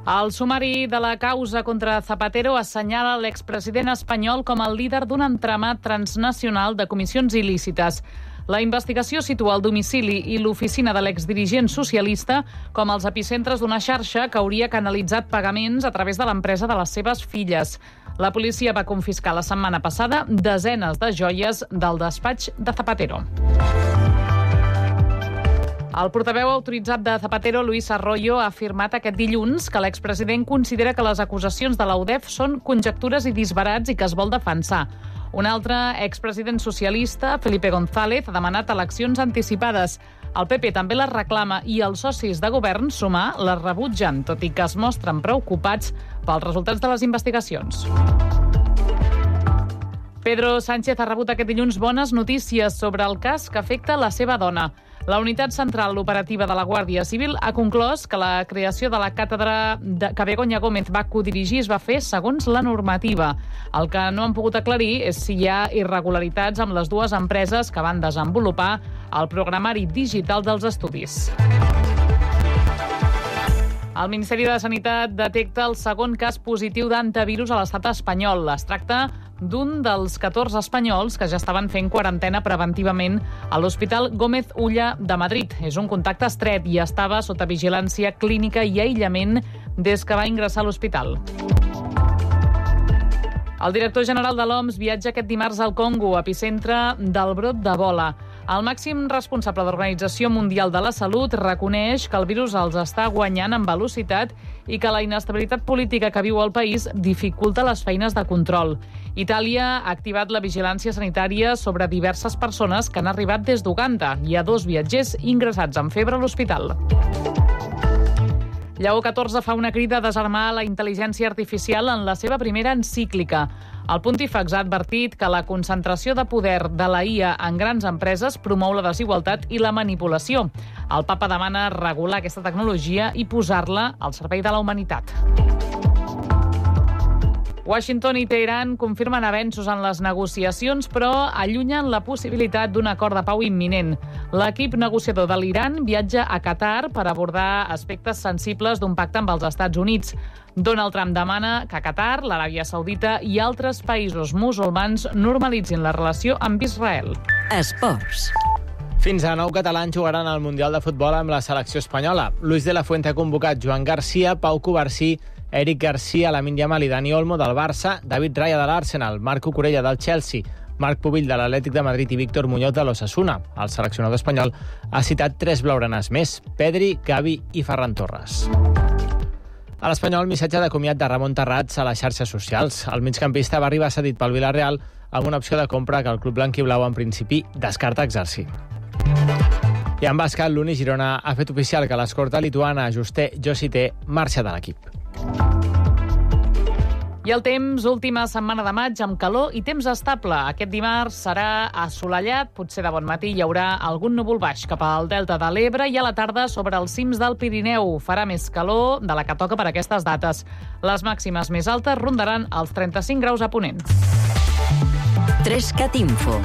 El sumari de la causa contra Zapatero assenyala l'expresident espanyol com el líder d'un entramat transnacional de comissions il·lícites. La investigació situa el domicili i l'oficina de l'exdirigent socialista com els epicentres d'una xarxa que hauria canalitzat pagaments a través de l'empresa de les seves filles. La policia va confiscar la setmana passada desenes de joies del despatx de Zapatero. El portaveu autoritzat de Zapatero, Luis Arroyo, ha afirmat aquest dilluns que l'expresident considera que les acusacions de la UDEF són conjectures i disbarats i que es vol defensar. Un altre expresident socialista, Felipe González, ha demanat eleccions anticipades. El PP també les reclama i els socis de govern Sumar les rebutgen, tot i que es mostren preocupats pels resultats de les investigacions. Pedro Sánchez ha rebut aquest dilluns bones notícies sobre el cas que afecta la seva dona. La Unitat Central Operativa de la Guàrdia Civil ha conclòs que la creació de la càtedra que Begoña Gómez va codirigir es va fer segons la normativa. El que no han pogut aclarir és si hi ha irregularitats amb les dues empreses que van desenvolupar el programari digital dels estudis. El Ministeri de Sanitat detecta el segon cas positiu d'antivirus a l'estat espanyol. Es tracta d'un dels 14 espanyols que ja estaven fent quarantena preventivament a l'Hospital Gómez Ulla de Madrid. És un contacte estret i estava sota vigilància clínica i aïllament des que va ingressar a l'hospital. El director general de l'OMS viatja aquest dimarts al Congo, epicentre del brot d'Ebola. El màxim responsable de l'Organització Mundial de la Salut reconeix que el virus els està guanyant en velocitat i que la inestabilitat política que viu el país dificulta les feines de control. Itàlia ha activat la vigilància sanitària sobre diverses persones que han arribat des d'Uganda. Hi ha 2 viatgers ingressats amb febre a l'hospital. Lleó XIV fa una crida a desarmar la intel·ligència artificial en la seva primera encíclica. El pontífex ha advertit que la concentració de poder de la IA en grans empreses promou la desigualtat i la manipulació. El papa demana regular aquesta tecnologia i posar-la al servei de la humanitat. Washington i Teheran confirmen avenços en les negociacions, però allunyen la possibilitat d'un acord de pau imminent. L'equip negociador de l'Iran viatja a Qatar per abordar aspectes sensibles d'un pacte amb els Estats Units. Donald Trump demana que Qatar, l'Aràbia Saudita i altres països musulmans normalitzin la relació amb Israel. Esports. Fins a 9 catalans jugaran al Mundial de Futbol amb la selecció espanyola. Luis de la Fuente ha convocat Joan Garcia, Pau Covarsí, Eric Garcia, Lamine Yamal i Dani Olmo del Barça, David Raya de l'Arsenal, Marc Cucurella del Chelsea, Marc Pubill de l'Atlètic de Madrid i Víctor Muñoz de l'Osasuna. El seleccionador espanyol ha citat 3 blaugranes més: Pedri, Gavi i Ferran Torres. A l'Espanyol, missatge de comiat de Ramon Terrats a les xarxes socials. El migcampista va arribar cedit pel Villarreal amb una opció de compra que el club blanquiblau en principi descarta exercir. I en bàsquet, l'Uni Girona ha fet oficial que l'escorta lituana Juste Josite marxa de l'equip. I el temps, última setmana de maig, amb calor i temps estable. Aquest dimarts serà assolellat, potser de bon matí hi haurà algun núvol baix cap al delta de l'Ebre i a la tarda sobre els cims del Pirineu. Farà més calor de la que toca per aquestes dates. Les màximes més altes rondaran els 35 graus a Ponent. 3CAT Info.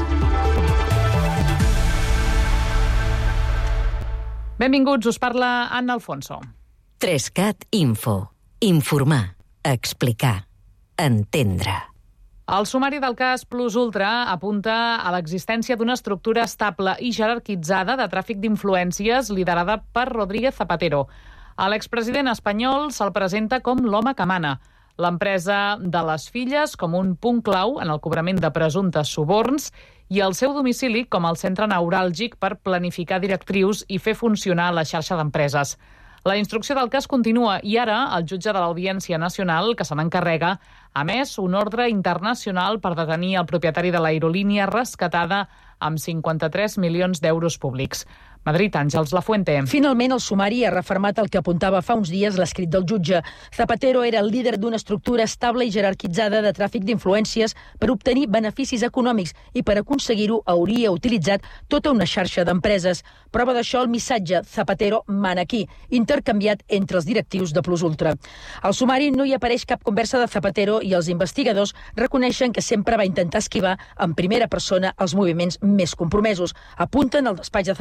Benvinguts, us parla Anna Alfonso. 3CAT Info. Informar, explicar, entendre. El sumari del cas Plus Ultra apunta a l'existència d'una estructura estable i jerarquitzada de tràfic d'influències liderada per Rodríguez Zapatero. A l'expresident espanyol se'l presenta com l'home que mana. L'empresa de les filles com un punt clau en el cobrament de presumptes suborns i el seu domicili com el centre neuràlgic per planificar directrius i fer funcionar la xarxa d'empreses. La instrucció del cas continua i ara el jutge de l'Audiència Nacional, que se n'encarrega, ha emès un ordre internacional per detenir el propietari de l'aerolínia rescatada amb 53 milions d'euros públics. Madrid, Àngels Lafuente. Finalment, el sumari ha refermat el que apuntava fa uns dies l'escrit del jutge. Zapatero era el líder d'una estructura estable i jerarquitzada de tràfic d'influències per obtenir beneficis econòmics i per aconseguir-ho hauria utilitzat tota una xarxa d'empreses. Prova d'això el missatge Zapatero mana aquí, intercanviat entre els directius de Plus Ultra. Al sumari no hi apareix cap conversa de Zapatero i els investigadors reconeixen que sempre va intentar esquivar en primera persona els moviments més compromesos. Apunten al despatx de Zapatero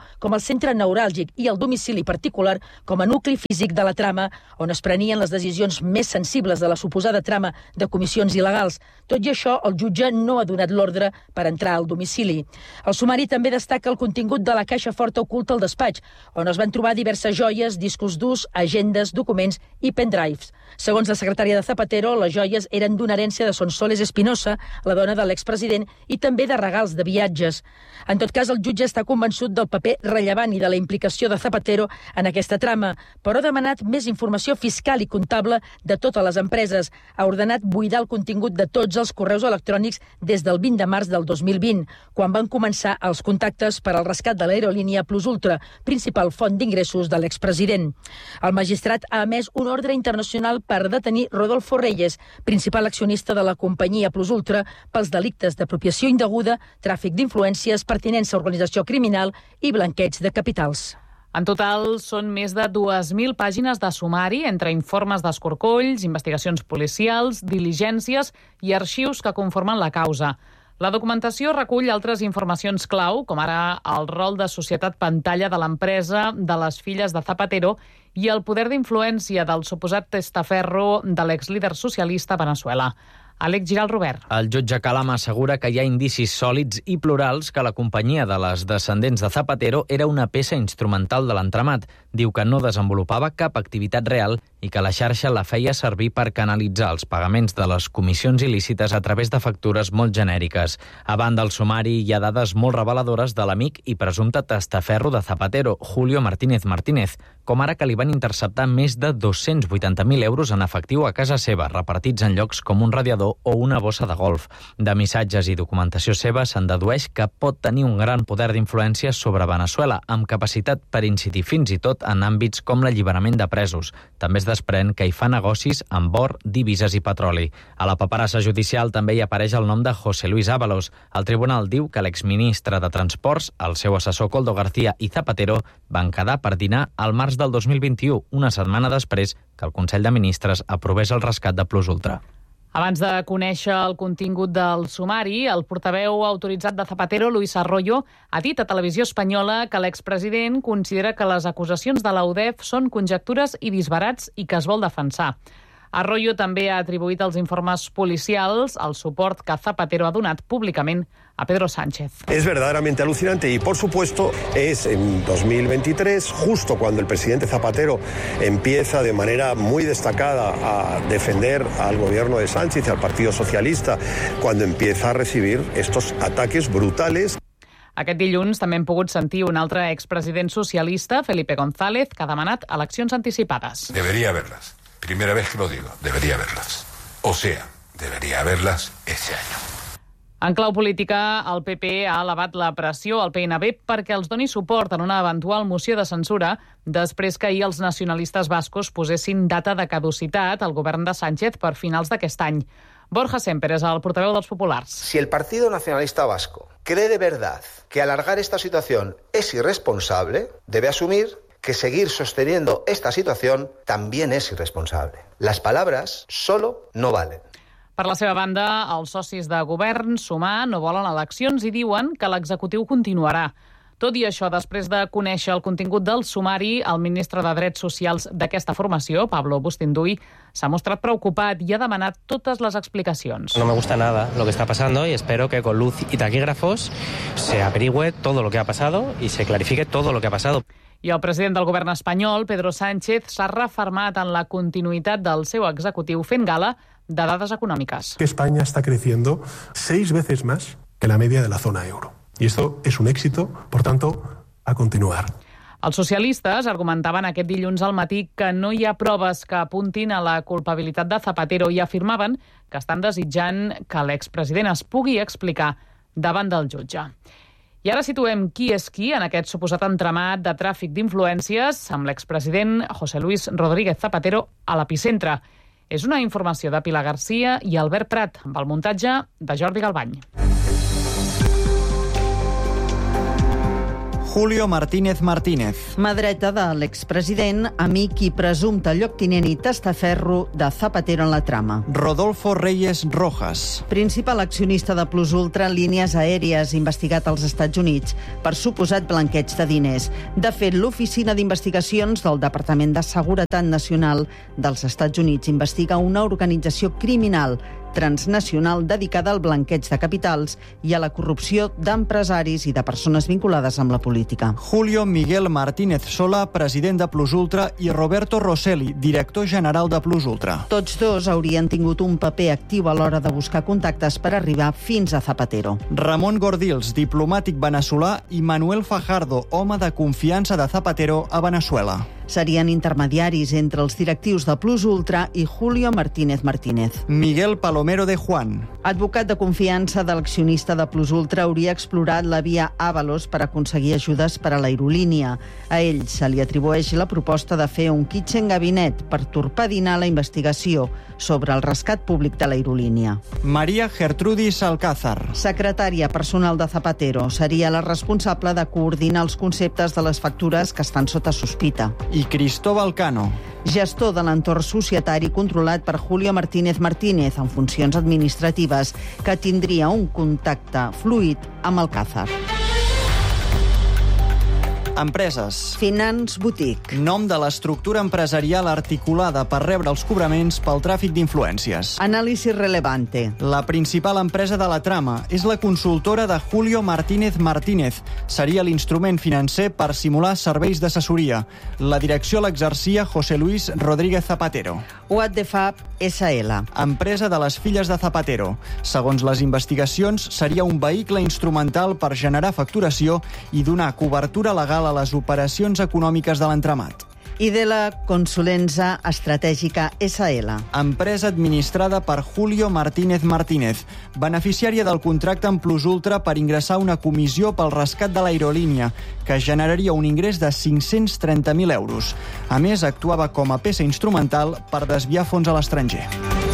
com el centre neuràlgic i el domicili particular com a nucli físic de la trama, on es prenien les decisions més sensibles de la suposada trama de comissions il·legals. Tot i això, el jutge no ha donat l'ordre per entrar al domicili. El sumari també destaca el contingut de la caixa forta oculta al despatx, on es van trobar diverses joies, discos durs, agendes, documents i pendrives. Segons la secretària de Zapatero, les joies eren d'una herència de Sonsoles Espinosa, la dona de l'expresident, i també de regals de viatges. En tot cas, el jutge està convençut del paper rellevant i de la implicació de Zapatero en aquesta trama, però ha demanat més informació fiscal i comptable de totes les empreses. Ha ordenat buidar el contingut de tots els correus electrònics des del 20 de març del 2020, quan van començar els contactes per al rescat de l'aerolínia Plus Ultra, principal font d'ingressos de l'expresident. El magistrat ha emès un ordre internacional per detenir Rodolfo Reyes, principal accionista de la companyia Plus Ultra, pels delictes d'apropiació indeguda, tràfic d'influències, pertinença a organització criminal i blanqueig de capitals. En total, són més de 2.000 pàgines de sumari entre informes d'escorcolls, investigacions policials, diligències i arxius que conformen la causa. La documentació recull altres informacions clau, com ara el rol de societat pantalla de l'empresa, de les filles de Zapatero i el poder d'influència del suposat testaferro de l'exlíder socialista a Veneçuela. Àlex Giral Robert. El jutge Calama assegura que hi ha indicis sòlids i plurals que la companyia de les descendents de Zapatero era una peça instrumental de l'entramat. Diu que no desenvolupava cap activitat real i que la xarxa la feia servir per canalitzar els pagaments de les comissions il·lícites a través de factures molt genèriques. A banda del sumari hi ha dades molt reveladores de l'amic i presumpte testaferro de Zapatero, Julio Martínez Martínez, com ara que li van interceptar més de 280.000 euros en efectiu a casa seva, repartits en llocs com un radiador o una bossa de golf. De missatges i documentació seva se'n dedueix que pot tenir un gran poder d'influència sobre Veneçuela, amb capacitat per incidir fins i tot en àmbits com l'alliberament de presos. També es desprèn que hi fa negocis amb or, divises i petroli. A la paperassa judicial també hi apareix el nom de José Luis Ábalos. El tribunal diu que l'exministre de Transports, el seu assessor Koldo García i Zapatero van quedar per dinar al març del 2021, una setmana després que el Consell de Ministres aprovés el rescat de Plus Ultra. Abans de conèixer el contingut del sumari, el portaveu autoritzat de Zapatero, Luis Arroyo, ha dit a Televisió Espanyola que l'expresident considera que les acusacions de la UDEF són conjectures i disbarats i que es vol defensar. Arroyo també ha atribuït als informes policials el suport que Zapatero ha donat públicament a Pedro Sánchez. Es verdaderamente alucinante y, por supuesto, es en 2023, justo cuando el presidente Zapatero empieza de manera muy destacada a defender al gobierno de Sánchez y al Partido Socialista, cuando empieza a recibir estos ataques brutales. Aquest dilluns també hem pogut sentir un altre expresident socialista, Felipe González, que ha demanat eleccions anticipades. Debería haberlas. Primera vez que lo digo, debería haberlas. O sea, debería haberlas ese año. En clau política, el PP ha elevat la pressió al PNB perquè els doni suport en una eventual moció de censura després que ahir els nacionalistes bascos posessin data de caducitat al govern de Sánchez per finals d'aquest any. Borja Semper és el portaveu dels populars. Si el Partido Nacionalista Vasco cree de verdad que alargar esta situación es irresponsable, debe asumir que seguir sosteniendo esta situación también es irresponsable. Las palabras solo no valen. Per la seva banda, els socis de govern, Sumar, no volen eleccions i diuen que l'executiu continuarà. Tot i això, després de conèixer el contingut del sumari, el ministre de Drets Socials d'aquesta formació, Pablo Bustinduy, s'ha mostrat preocupat i ha demanat totes les explicacions. No me gusta nada lo que está pasando y espero que con luz y taquígrafos se averigüe todo lo que ha pasado y se clarifique todo lo que ha pasado. I el president del govern espanyol, Pedro Sánchez, s'ha refermat en la continuïtat del seu executiu fent gala de dades econòmiques. España está creciendo 6 veces más que la media de la zona euro. Y esto es un éxito, por tanto, a continuar. Els socialistes argumentaven aquest dilluns al matí que no hi ha proves que apuntin a la culpabilitat de Zapatero i afirmaven que estan desitjant que l'expresident es pugui explicar davant del jutge. I ara situem qui és qui en aquest suposat entramat de tràfic d'influències amb l'expresident José Luis Rodríguez Zapatero a l'epicentre. És una informació de Pilar Garcia i Albert Prat, amb el muntatge de Jordi Galbany. Julio Martínez Martínez. Mà dreta de l'expresident, amic i presumpte lloctinent i testaferro de Zapatero en la trama. Rodolfo Reyes Rojas. Principal accionista de Plus Ultra, línies aèries, investigat als Estats Units per suposat blanqueig de diners. De fet, l'Oficina d'Investigacions del Departament de Seguretat Nacional dels Estats Units investiga una organització criminal transnacional dedicada al blanqueig de capitals i a la corrupció d'empresaris i de persones vinculades amb la política. Julio Miguel Martínez Sola, president de Plus Ultra, i Roberto Rosselli, director general de Plus Ultra. Tots dos haurien tingut un paper actiu a l'hora de buscar contactes per arribar fins a Zapatero. Ramon Gordils, diplomàtic veneçolà, i Manuel Fajardo, home de confiança de Zapatero a Veneçuela. Serien intermediaris entre els directius de Plus Ultra i Julio Martínez Martínez. Miguel Palomero de Juan. Advocat de confiança de l'accionista de Plus Ultra, hauria explorat la via Ábalos per aconseguir ajudes per a l'aerolínia. A ell se li atribueix la proposta de fer un kitchen gabinet per torpedinar la investigació sobre el rescat públic de l'aerolínia. María Gertrudis Alcázar. Secretària personal de Zapatero, seria la responsable de coordinar els conceptes de les factures que estan sota sospita. I Cristóbal Cano. Gestor de l'entorn societari controlat per Julio Martínez Martínez en funcions administratives, que tindria un contacte fluid amb Alcázar. Empreses. Finance Boutique. Nom de l'estructura empresarial articulada per rebre els cobraments pel tràfic d'influències. Anàlisi Relevante. La principal empresa de la trama és la consultora de Julio Martínez Martínez. Seria l'instrument financer per simular serveis d'assessoria. La direcció l'exercia José Luis Rodríguez Zapatero. What the Fab SL. Empresa de les filles de Zapatero. Segons les investigacions, seria un vehicle instrumental per generar facturació i donar cobertura legal a les operacions econòmiques de l'entramat. I de la Consulenza Estratègica SL. Empresa administrada per Julio Martínez Martínez, beneficiària del contracte amb Plus Ultra per ingressar una comissió pel rescat de l'aerolínia, que generaria un ingrés de 530.000 euros. A més, actuava com a peça instrumental per desviar fons a l'estranger.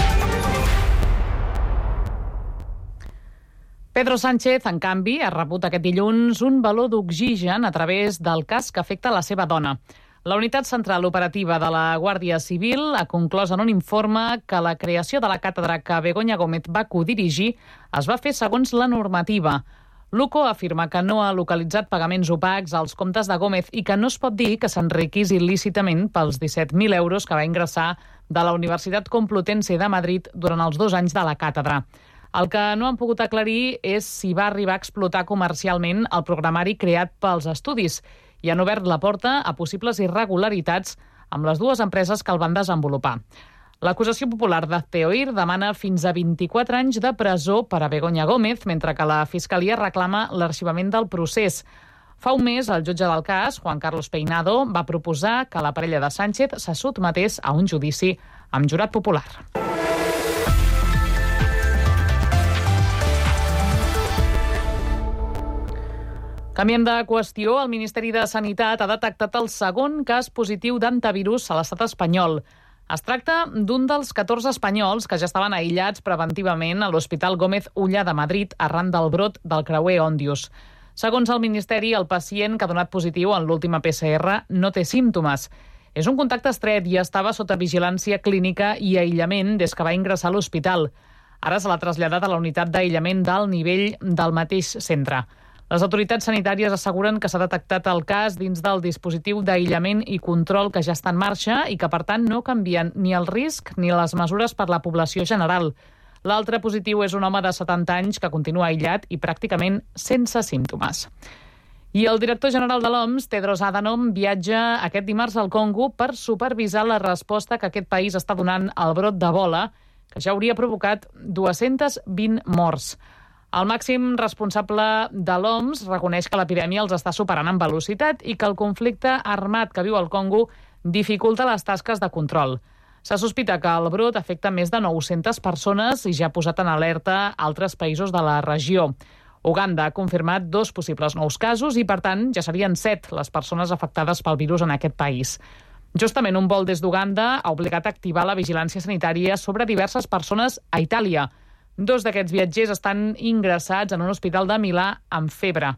Pedro Sánchez, en canvi, ha rebut aquest dilluns un baló d'oxigen a través del cas que afecta la seva dona. La Unitat Central Operativa de la Guàrdia Civil ha conclòs en un informe que la creació de la càtedra que Begoña Gómez va codirigir es va fer segons la normativa. L'UCO afirma que no ha localitzat pagaments opacs als comptes de Gómez i que no es pot dir que s'enriquís il·lícitament pels 17.000 euros que va ingressar de la Universitat Complutense de Madrid durant els 2 anys de la càtedra. El que no han pogut aclarir és si va arribar a explotar comercialment el programari creat pels estudis i han obert la porta a possibles irregularitats amb les dues empreses que el van desenvolupar. L'acusació popular de Ceoir demana fins a 24 anys de presó per a Begoña Gómez, mentre que la Fiscalia reclama l'arxivament del procés. Fa un mes, el jutge del cas, Juan Carlos Peinado, va proposar que la parella de Sánchez se sotmetés a un judici amb jurat popular. Canviem de qüestió. El Ministeri de Sanitat ha detectat el segon cas positiu d'hantavirus a l'estat espanyol. Es tracta d'un dels 14 espanyols que ja estaven aïllats preventivament a l'Hospital Gómez Ulla de Madrid arran del brot del creuer Òndius. Segons el Ministeri, el pacient que ha donat positiu en l'última PCR no té símptomes. És un contacte estret i estava sota vigilància clínica i aïllament des que va ingressar a l'hospital. Ara se l'ha traslladat a la unitat d'aïllament d'alt nivell del mateix centre. Les autoritats sanitàries asseguren que s'ha detectat el cas dins del dispositiu d'aïllament i control que ja està en marxa i que, per tant, no canvien ni el risc ni les mesures per la població general. L'altre positiu és un home de 70 anys que continua aïllat i pràcticament sense símptomes. I el director general de l'OMS, Tedros Adhanom, viatja aquest dimarts al Congo per supervisar la resposta que aquest país està donant al brot d'Ebola, que ja hauria provocat 220 morts. El màxim responsable de l'OMS reconeix que l'epidèmia els està superant en velocitat i que el conflicte armat que viu el Congo dificulta les tasques de control. Se sospita que el brot afecta més de 900 persones i ja ha posat en alerta altres països de la regió. Uganda ha confirmat 2 possibles nous casos i, per tant, ja serien 7 les persones afectades pel virus en aquest país. Justament un vol des d'Uganda ha obligat a activar la vigilància sanitària sobre diverses persones a Itàlia. 2 d'aquests viatgers estan ingressats en un hospital de Milà amb febre.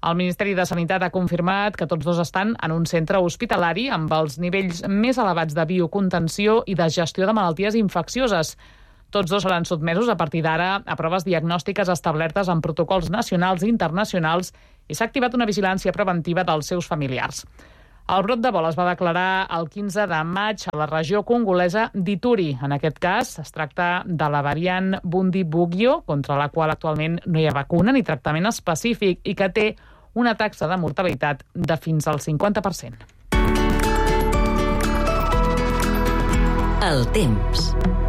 El Ministeri de Sanitat ha confirmat que tots dos estan en un centre hospitalari amb els nivells més elevats de biocontenció i de gestió de malalties infeccioses. Tots dos seran sotmesos a partir d'ara a proves diagnòstiques establertes en protocols nacionals i internacionals i s'ha activat una vigilància preventiva dels seus familiars. El brot d'Ebola es va declarar el 15 de maig a la regió congolesa d'Ituri. En aquest cas, es tracta de la variant Bundibugyo, contra la qual actualment no hi ha vacuna ni tractament específic i que té una taxa de mortalitat de fins al 50%. El temps.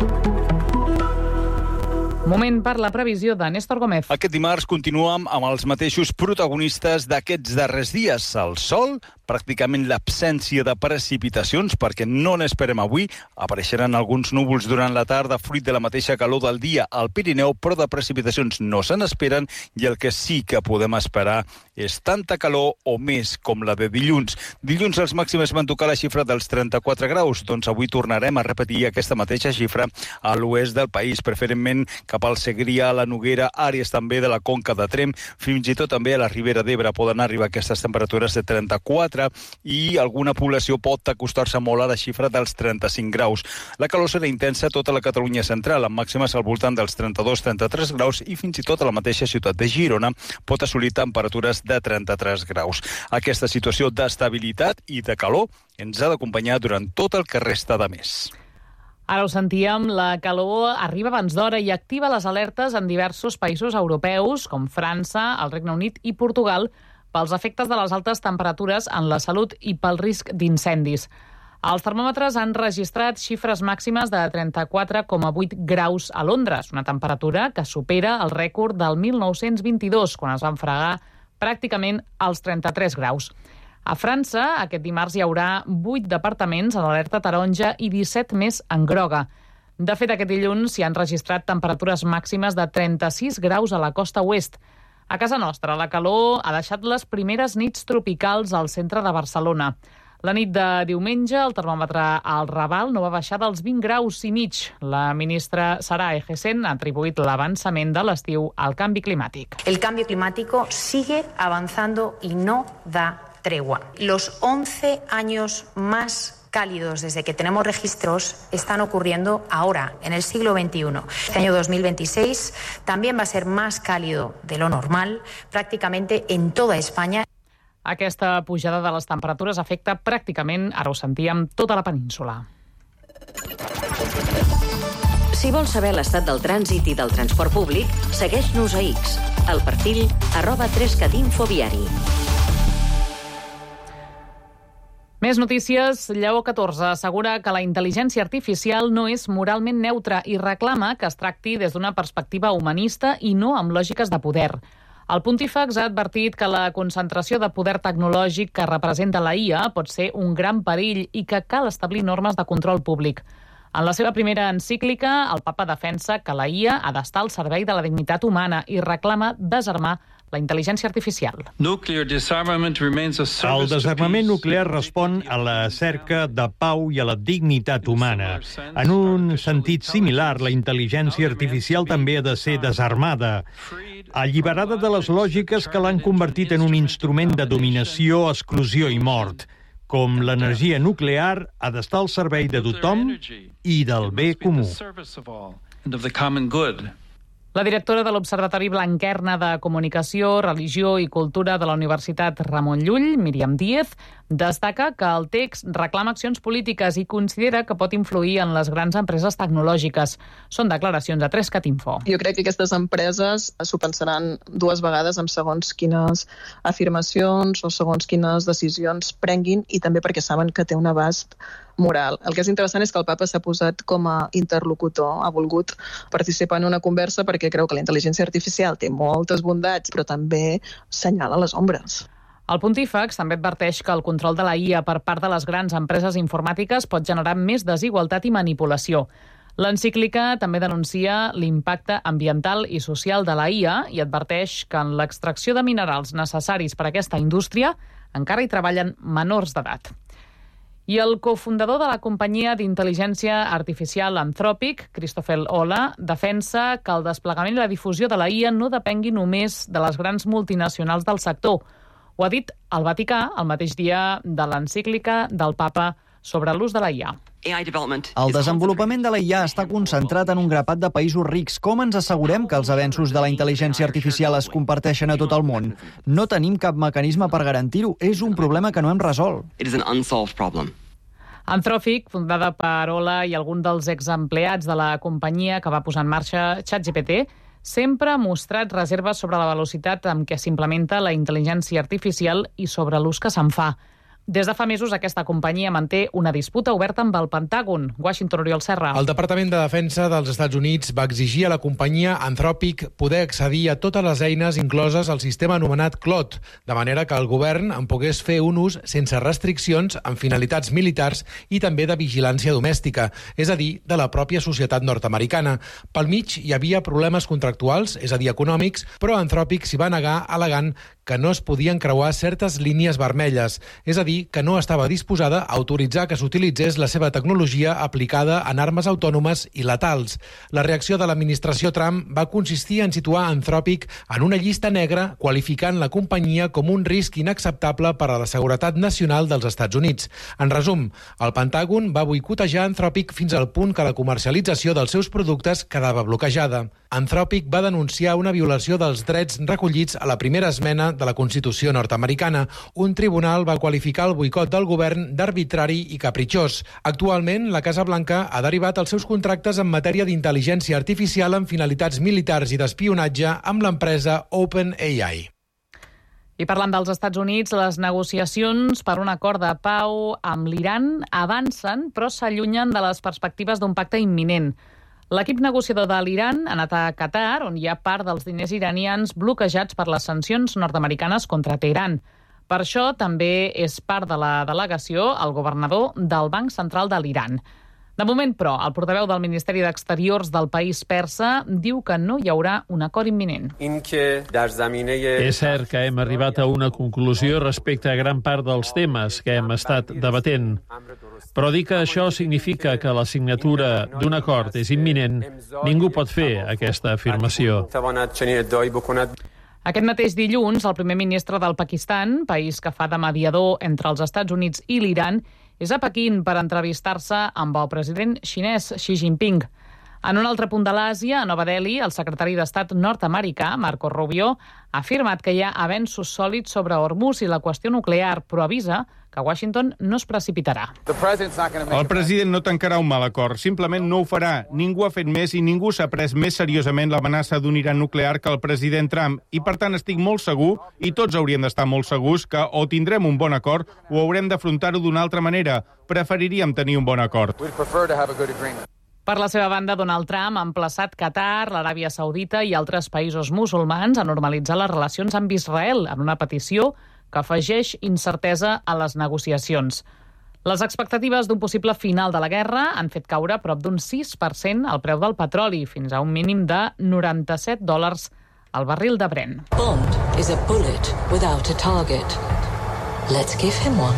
Moment per la previsió de Néstor Gómez. Aquest dimarts continuem amb els mateixos protagonistes d'aquests darrers dies. El sol, pràcticament l'absència de precipitacions, perquè no n'esperem avui. Apareixeran alguns núvols durant la tarda, fruit de la mateixa calor del dia al Pirineu, però de precipitacions no se n'esperen i el que sí que podem esperar és tanta calor o més com la de dilluns. Dilluns els màxims van tocar la xifra dels 34 graus, doncs avui tornarem a repetir aquesta mateixa xifra a l'oest del país, preferentment cap al Segrià, a la Noguera, àrees també de la Conca de Tremp, fins i tot també a la Ribera d'Ebre poden arribar aquestes temperatures de 34 i alguna població pot acostar-se molt a la xifra dels 35 graus. La calor serà intensa a tota la Catalunya central, amb màximes al voltant dels 32-33 graus i fins i tot a la mateixa ciutat de Girona pot assolir temperatures de 33 graus. Aquesta situació d'estabilitat i de calor ens ha d'acompanyar durant tot el que resta de mes. Ara ho sentíem, la calor arriba abans d'hora i activa les alertes en diversos països europeus, com França, el Regne Unit i Portugal, pels efectes de les altes temperatures en la salut i pel risc d'incendis. Els termòmetres han registrat xifres màximes de 34,8 graus a Londres, una temperatura que supera el rècord del 1922, quan es van fregar pràcticament als 33 graus. A França, aquest dimarts hi haurà 8 departaments en alerta taronja i 17 més en groga. De fet, aquest dilluns s'hi han registrat temperatures màximes de 36 graus a la costa oest. A casa nostra, la calor ha deixat les primeres nits tropicals al centre de Barcelona. La nit de diumenge, el termòmetre al Raval no va baixar dels 20 graus i mig. La ministra Sara Egesen ha atribuït l'avançament de l'estiu al canvi climàtic. El cambio climático sigue avanzando y no da tregua. Los 11 años más cálidos desde que tenemos registros están ocurriendo ahora, en el siglo XXI. Este año 2026 también va a ser más cálido de lo normal, prácticamente en toda España. Aquesta pujada de les temperatures afecta pràcticament, ara ho sentíem, tota la península. Si vols saber l'estat del trànsit i del transport públic, segueix-nos a X, al perfil @3catinfoviari. Més notícies. Lleó XIV assegura que la intel·ligència artificial no és moralment neutra i reclama que es tracti des d'una perspectiva humanista i no amb lògiques de poder. El pontífex ha advertit que la concentració de poder tecnològic que representa la IA pot ser un gran perill i que cal establir normes de control públic. En la seva primera encíclica, el papa defensa que la IA ha d'estar al servei de la dignitat humana i reclama desarmar la intel·ligència artificial. El desarmament nuclear respon a la cerca de pau i a la dignitat humana. En un sentit similar, la intel·ligència artificial també ha de ser desarmada, alliberada de les lògiques que l'han convertit en un instrument de dominació, exclusió i mort. Com l'energia nuclear ha d'estar al servei de tothom i del bé comú. La directora de l'Observatori Blanquerna de Comunicació, Religió i Cultura de la Universitat Ramon Llull, Míriam Díez, destaca que el text reclama accions polítiques i considera que pot influir en les grans empreses tecnològiques. Són declaracions a 3cat Info. Jo crec que aquestes empreses s'ho pensaran dues vegades amb segons quines afirmacions o segons quines decisions prenguin i també perquè saben que té un abast moral. El que és interessant és que el papa s'ha posat com a interlocutor, ha volgut participar en una conversa perquè creu que la intel·ligència artificial té moltes bondats, però també senyala les ombres. El pontífex també adverteix que el control de la IA per part de les grans empreses informàtiques pot generar més desigualtat i manipulació. L'encíclica també denuncia l'impacte ambiental i social de la IA i adverteix que en l'extracció de minerals necessaris per a aquesta indústria encara hi treballen menors d'edat. I el cofundador de la companyia d'intel·ligència artificial Anthropic, Christopher Olah, defensa que el desplegament i la difusió de la IA no depengui només de les grans multinacionals del sector. Ho ha dit el Vaticà el mateix dia de l'encíclica del papa sobre l'ús de la IA. El desenvolupament de la IA està concentrat en un grapat de països rics. Com ens assegurem que els avenços de la intel·ligència artificial es comparteixen a tot el món? No tenim cap mecanisme per garantir-ho. És un problema que no hem resolt. Anthropic, fundada per Ola i algun dels exempleats de la companyia que va posar en marxa ChatGPT, sempre ha mostrat reserves sobre la velocitat amb què s'implementa la intel·ligència artificial i sobre l'ús que se'n fa. Des de fa mesos, aquesta companyia manté una disputa oberta amb el Pentàgon. Washington, Oriol Serra. El Departament de Defensa dels Estats Units va exigir a la companyia Anthropic poder accedir a totes les eines incloses al sistema anomenat Claude, de manera que el govern en pogués fer un ús sense restriccions amb finalitats militars i també de vigilància domèstica, és a dir, de la pròpia societat nord-americana. Pel mig hi havia problemes contractuals, és a dir, econòmics, però Anthropic s'hi va negar al·legant que no es podien creuar certes línies vermelles, és a dir, que no estava disposada a autoritzar que s'utilitzés la seva tecnologia aplicada en armes autònomes i letals. La reacció de l'administració Trump va consistir en situar Anthropic en una llista negra, qualificant la companyia com un risc inacceptable per a la seguretat nacional dels Estats Units. En resum, el Pentàgon va boicotejar Anthropic fins al punt que la comercialització dels seus productes quedava bloquejada. Anthropic va denunciar una violació dels drets recollits a la primera esmena de la Constitució nord-americana. Un tribunal va qualificar el boicot del govern d'arbitrari i capritxós. Actualment, la Casa Blanca ha derivat els seus contractes en matèria d'intel·ligència artificial amb finalitats militars i d'espionatge amb l'empresa OpenAI. I parlant dels Estats Units, les negociacions per un acord de pau amb l'Iran avancen, però s'allunyen de les perspectives d'un pacte imminent. L'equip negociador de l'Iran ha anat a Qatar, on hi ha part dels diners iranians bloquejats per les sancions nord-americanes contra Teheran. Per això també és part de la delegació el governador del Banc Central de l'Iran. De moment, però, el portaveu del Ministeri d'Exteriors del país persa diu que no hi haurà un acord imminent. És cert que hem arribat a una conclusió respecte a gran part dels temes que hem estat debatent. Però dir que això significa que la signatura d'un acord és imminent, ningú pot fer aquesta afirmació. Aquest mateix dilluns, el primer ministre del Pakistan, país que fa de mediador entre els Estats Units i l'Iran, és a Pequín per entrevistar-se amb el president xinès Xi Jinping. En un altre punt de l'Àsia, a Nova Delhi, el secretari d'Estat nord-americà, Marco Rubio, ha afirmat que hi ha avenços sòlids sobre Hormuz i la qüestió nuclear, però avisa que Washington no es precipitarà. El president no tancarà un mal acord, simplement no ho farà. Ningú ha fet més i ningú s'ha pres més seriosament l'amenaça d'un Iran nuclear que el president Trump. I per tant estic molt segur, i tots hauríem d'estar molt segurs, que o tindrem un bon acord o haurem d'afrontar-ho d'una altra manera. Preferiríem tenir un bon acord. Per la seva banda, Donald Trump ha emplaçat Qatar, l'Aràbia Saudita i altres països musulmans a normalitzar les relacions amb Israel en una petició que afegeix incertesa a les negociacions. Les expectatives d'un possible final de la guerra han fet caure prop d'un 6% el preu del petroli, fins a un mínim de $97 al barril de Brent. Bond is a bullet without a target. Let's give him one.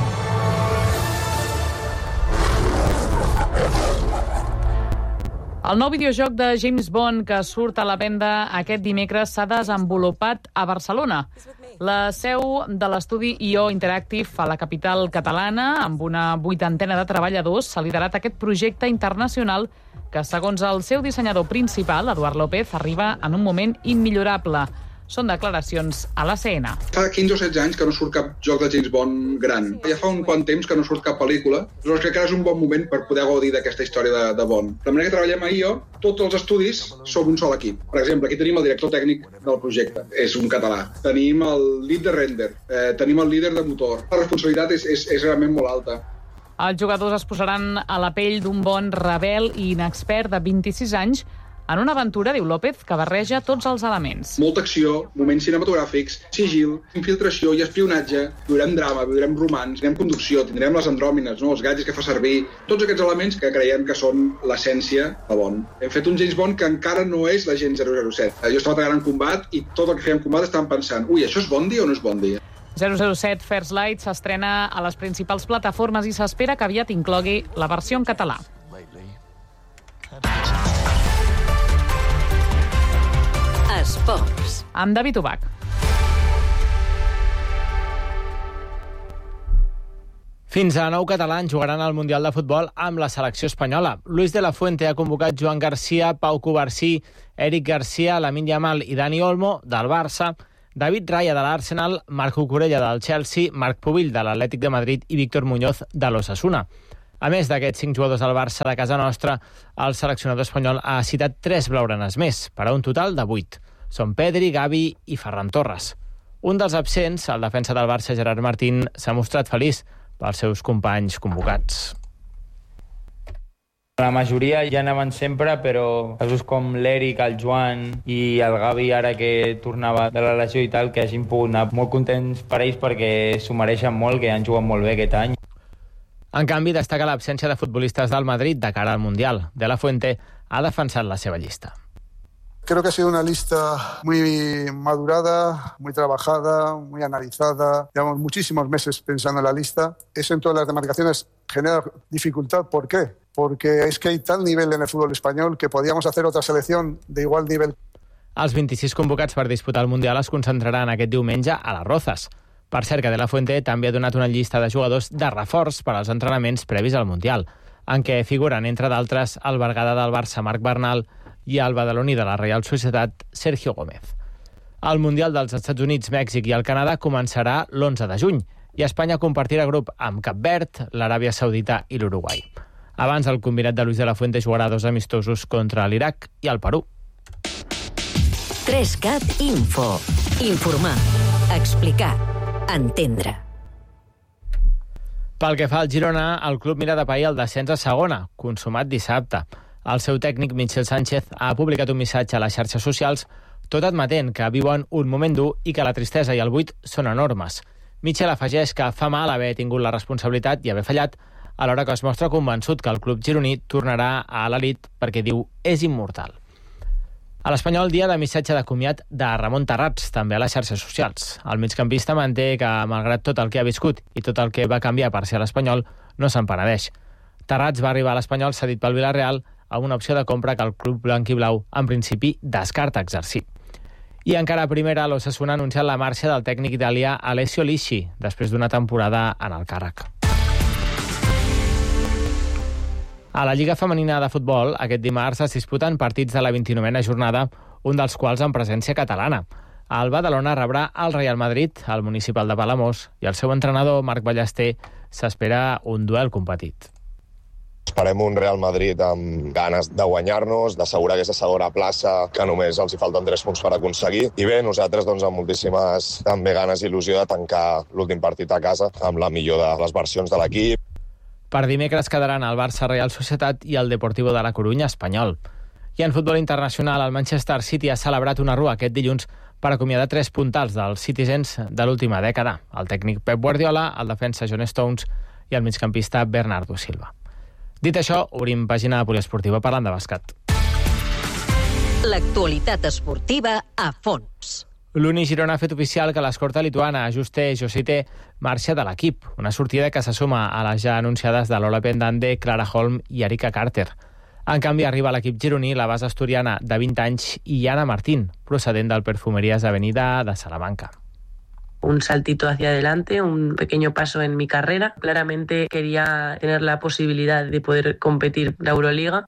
El nou videojoc de James Bond que surt a la venda aquest dimecres s'ha desenvolupat a Barcelona. La seu de l'estudi IO Interactive a la capital catalana, amb una 80ena de treballadors, s'ha liderat aquest projecte internacional que, segons el seu dissenyador principal, Eduard López, arriba en un moment immillorable. Són declaracions a la CNN. Fa 15 o 16 anys que no surt cap joc de James Bond gran. Ja fa un quant temps que no surt cap pel·lícula. Llavors crec que ara és un bon moment per poder gaudir d'aquesta història de Bond. De la manera que treballem a IO, tots els estudis som un sol equip. Per exemple, aquí tenim el director tècnic del projecte, és un català. Tenim el lead de render, tenim el líder de motor. La responsabilitat és realment molt alta. Els jugadors es posaran a la pell d'un Bond rebel i inexpert de 26 anys en una aventura, diu López, que barreja tots els elements. Molta acció, moments cinematogràfics, sigil, infiltració i espionatge, viurem drama, viurem romans, tindrem conducció, tindrem les andròmines, no? Els gadgets que fa servir, tots aquests elements que creiem que són l'essència de Bond. Hem fet un James Bond que encara no és l'agent 007. Jo estava treballant en combat i tot el que fèiem en combat estàvem pensant, això és Bondi o no és Bondi? 007 First Light s'estrena a les principals plataformes i s'espera que aviat inclogui la versió en català. Esports. Amb David Ubach. Fins a 9 catalans jugaran al Mundial de Futbol amb la selecció espanyola. Luis de la Fuente ha convocat Joan Garcia, Pau Cubarsí, Eric Garcia, Lamine Yamal i Dani Olmo, del Barça, David Raya, de l'Arsenal, Marc Cucurella, del Chelsea, Marc Pubill, de l'Atlètic de Madrid i Víctor Muñoz, de l'Osasuna. A més d'aquests 5 jugadors del Barça de casa nostra, el seleccionador espanyol ha citat 3 blaugranes més, per a un total de 8. Són Pedri, Gavi i Ferran Torres. Un dels absents, el defensa del Barça, Gerard Martín, s'ha mostrat feliç pels seus companys convocats. La majoria ja anaven sempre, però casos com l'Eric, el Joan i el Gavi, ara que tornava de la lesió i tal, que hagin pogut anar molt contents per ells perquè s'ho mereixen molt, que han jugat molt bé aquest any. En canvi, destaca l'absència de futbolistes del Madrid de cara al Mundial. De la Fuente ha defensat la seva llista. Creo que ha sido una lista muy madurada, muy trabajada, muy analizada. Llevamos muchísimos meses pensando en la lista. Eso en todas las demarcaciones genera dificultad. ¿Por qué? Porque es que hay tal nivel en el fútbol español que podíamos hacer otra selección de igual nivel. Els 26 convocats per disputar el Mundial es concentraran aquest diumenge a les Rozas. Per cert, que De la Fuente també ha donat una llista de jugadors de reforç per als entrenaments previs al Mundial, en què figuren, entre d'altres, el Berguedà del Barça, Marc Bernal, i el badaloní de la Real Societat, Sergio Gómez. El Mundial dels Estats Units, Mèxic i el Canadà començarà l'11 de juny i Espanya compartirà grup amb Cap Verd, l'Aràbia Saudita i l'Uruguai. Abans, el combinat de Luis de la Fuente jugarà 2 amistosos contra l'Iraq i el Perú. 3CAT Info. Informar, explicar, entendre. Pel que fa al Girona, el club mira de pair el descens a segona, consumat dissabte. El seu tècnic, Michel Sánchez, ha publicat un missatge a les xarxes socials tot admetent que viuen un moment dur i que la tristesa i el buit són enormes. Michel afegeix que fa mal haver tingut la responsabilitat i haver fallat, alhora que es mostra convençut que el club gironí tornarà a l'elit perquè diu és immortal. A l'Espanyol, dia de missatge de comiat de Ramon Tarrats, també a les xarxes socials. El migcampista manté que, malgrat tot el que ha viscut i tot el que va canviar per ser a l'Espanyol, no se'n penedeix. Tarrats va arribar a l'Espanyol cedit pel Villarreal amb una opció de compra que el club blanc i blau, en principi, descarta exercir. I encara a primera, l'Osasuna ha anunciat la marxa del tècnic italià Alessio Lisci, després d'una temporada en el càrrec. A la Lliga Femenina de Futbol, aquest dimarts es disputen partits de la 29a jornada, un dels quals en presència catalana. El Badalona rebrà el Real Madrid, el municipal de Palamós, i el seu entrenador, Marc Ballester, s'espera un duel competit. Esperem un Real Madrid amb ganes de guanyar-nos, d'assegurar aquesta segona plaça, que només els hi falten 3 punts per aconseguir. I bé, nosaltres amb moltíssimes també ganes i il·lusió de tancar l'últim partit a casa amb la millor de les versions de l'equip. Per dimecres quedaran el Barça Real Societat i el Deportivo de la Corunya Espanyol. I en futbol internacional, el Manchester City ha celebrat una rua aquest dilluns per acomiadar 3 puntals dels Citizens de l'última dècada. El tècnic Pep Guardiola, el defensa John Stones i el migcampista Bernardo Silva. Dit això, obrim pàgina de poliesportiva parlant de bàsquet. L'actualitat esportiva a fons. L'Uni Girona ha fet oficial que l'escorta lituana Juste Josite marxa de l'equip, una sortida que se suma a les ja anunciades de Lola Pendande, Clara Holm i Erika Carter. En canvi, arriba a l'equip gironí la base asturiana de 20 anys i Ana Martín, procedent del Perfumerías Avenida de Salamanca. Un saltito hacia adelante, un pequeño paso en mi carrera. Claramente quería tener la posibilidad de poder competir la Euroliga.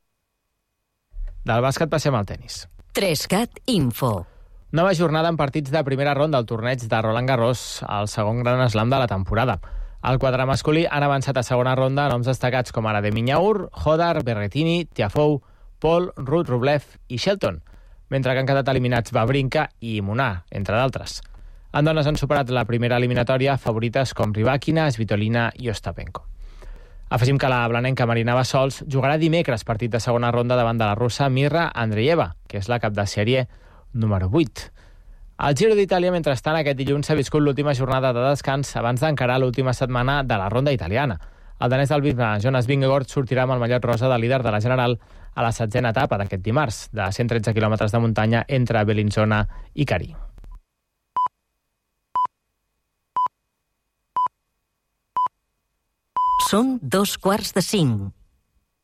Del bàsquet passem al tenis. 3CAT Info. Nova jornada en partits de primera ronda al torneig de Roland Garros, el segon gran slam de la temporada. Al quadre masculí han avançat a segona ronda noms destacats com ara de Minyaur, Hodar, Berrettini, Tiafoe, Paul, Ruud, Rublev i Shelton, mentre que han quedat eliminats Wawrinka i Munar, entre d'altres. En dones han superat la primera eliminatòria favorites com Rybakina, Svitolina i Ostapenko. Afegim que la blanenca Marina Bassols jugarà dimecres partit de segona ronda davant de la russa Mirra Andreeva, que és la cap de sèrie número 8. Al Giro d'Itàlia, mentrestant, aquest dilluns s'ha viscut l'última jornada de descans abans d'encarar l'última setmana de la ronda italiana. El danès del Bisbe, Jonas Vingegaard, sortirà amb el mallot rosa de líder de la General a la 7a etapa d'aquest dimarts, de 113 quilòmetres de muntanya entre Bellinzona i Cari. Són 2:45.